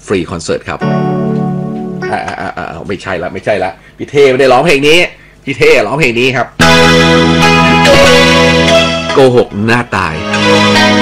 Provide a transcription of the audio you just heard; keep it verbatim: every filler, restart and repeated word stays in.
ฟรีคอนเสิร์ตครับอ่าอ่าอ่าไม่ใช่ละไม่ใช่ละพี่เท่ไม่ได้ร้องเพลงนี้พี่เท่ร้องเพลงนี้ครับโกหกหน้าตาย